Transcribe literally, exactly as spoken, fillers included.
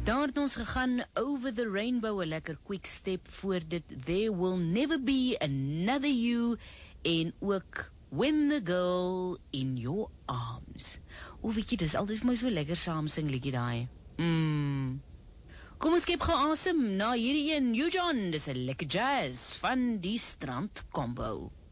Daar het ons gegaan Over the Rainbow, 'n lekker quick step voor dit There Will Never Be Another You en ook When the Girl in Your Arms. O, weet jy, dis altyd vir my so lekker saam sing liedjie daai. Mm. Kom ons skep gou asem na hierdie een, You John, dis 'n lekker jazz van die Strand Combo.